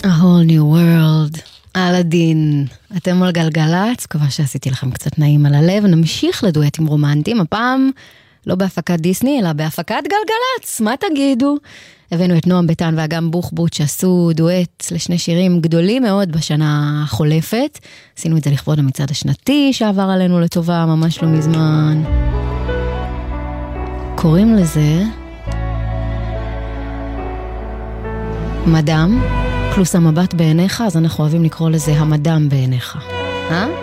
A whole new world. אלאדין. אתם על גלגלץ, מקווה שעשיתי לכם קצת נעים על הלב. נמשיך לדואטים רומנטיים, הפעם לא בהפקת דיסני, אלא בהפקת גלגלץ. מה תגידו? הבאנו את נועם ביטן ואגם בוחבוט שעשו דואט לשני שירים גדולים מאוד בשנה החולפת. עשינו את זה לכבוד המצעד השנתי שעבר עלינו לטובה ממש לא מזמן. קוראים לזה מדם פלוס המבט בעיניך, אז אנחנו אוהבים לקרוא לזה המדם בעיניך.